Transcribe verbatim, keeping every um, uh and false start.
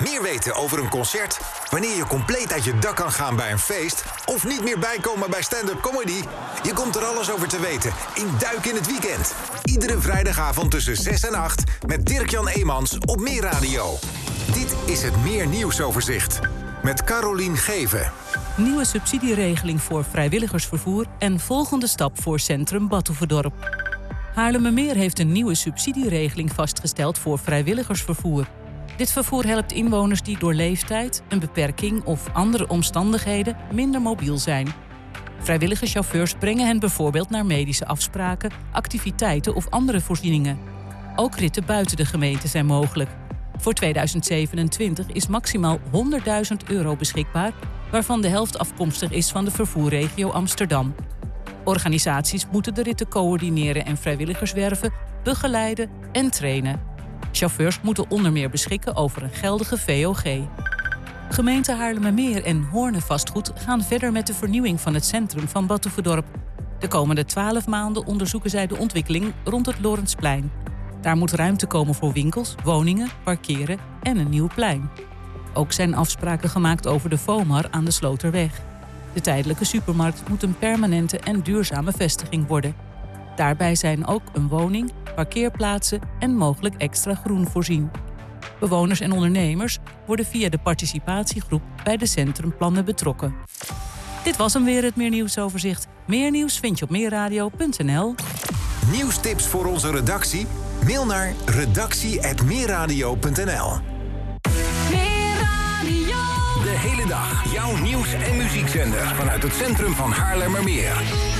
Meer weten over een concert? Wanneer je compleet uit je dak kan gaan bij een feest? Of niet meer bijkomen bij stand-up comedy? Je komt er alles over te weten in Duik in het Weekend. Iedere vrijdagavond tussen zes en acht met Dirk-Jan Eemans op Meer Radio. Dit is het Meer Nieuwsoverzicht met Carolien Geven. Nieuwe subsidieregeling voor vrijwilligersvervoer en volgende stap voor Centrum Batuverdorp. Haarlemmermeer heeft een nieuwe subsidieregeling vastgesteld voor vrijwilligersvervoer. Dit vervoer helpt inwoners die door leeftijd, een beperking of andere omstandigheden minder mobiel zijn. Vrijwillige chauffeurs brengen hen bijvoorbeeld naar medische afspraken, activiteiten of andere voorzieningen. Ook ritten buiten de gemeente zijn mogelijk. Voor tweeduizend zevenentwintig is maximaal honderdduizend euro beschikbaar, waarvan de helft afkomstig is van de vervoerregio Amsterdam. Organisaties moeten de ritten coördineren en vrijwilligers werven, begeleiden en trainen. Chauffeurs moeten onder meer beschikken over een geldige V O G. Gemeente Haarlemmermeer en Hoorne Vastgoed gaan verder met de vernieuwing van het centrum van Batuverdorp. De komende twaalf maanden onderzoeken zij de ontwikkeling rond het Lorentzplein. Daar moet ruimte komen voor winkels, woningen, parkeren en een nieuw plein. Ook zijn afspraken gemaakt over de Vomar aan de Sloterweg. De tijdelijke supermarkt moet een permanente en duurzame vestiging worden. Daarbij zijn ook een woning, parkeerplaatsen en mogelijk extra groen voorzien. Bewoners en ondernemers worden via de participatiegroep bij de centrumplannen betrokken. Dit was hem weer, het Meer Nieuwsoverzicht. Meer nieuws vind je op meerradio punt n l. Nieuwstips voor onze redactie? Mail naar redactie apenstaartje meerradio punt n l. De hele dag jouw nieuws- en muziekzender vanuit het centrum van Haarlemmermeer.